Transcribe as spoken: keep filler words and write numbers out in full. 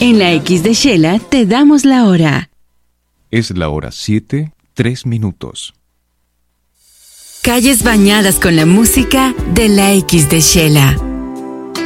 En la X de Shela te damos la hora. Es la hora siete, tres minutos. Calles bañadas con la música de la X de Shela.